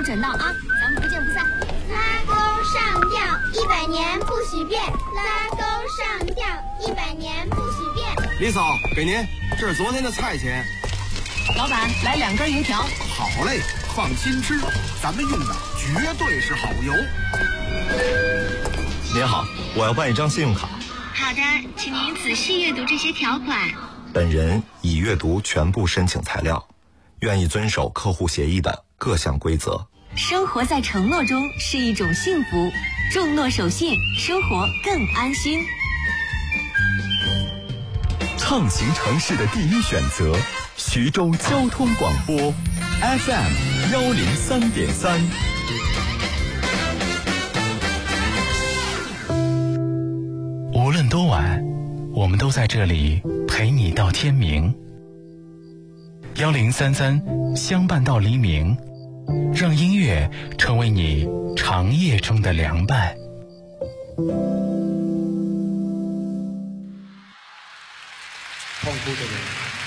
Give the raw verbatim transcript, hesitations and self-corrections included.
整到啊，咱们不见不散。 拉钩上吊，一百年不许变。拉钩上吊，一百年不许变。 李嫂，给您，这是昨天的菜钱。 老板，来两根油条。 好嘞，放心吃，咱们用的绝对是好油。 您好，我要办一张信用卡。 好的，请您仔细阅读这些条款。 本人已阅读全部申请材料，愿意遵守客户协议的各项规则。 生活在承诺中是一种幸福，重诺守信，生活更安心。 畅行城市的第一选择，徐州交通广播 F M 幺零三点三。 无论多晚，我们都在这里陪你到天明。幺零三三相伴到黎明，让音乐成为你长夜中的凉伴。 痛哭的人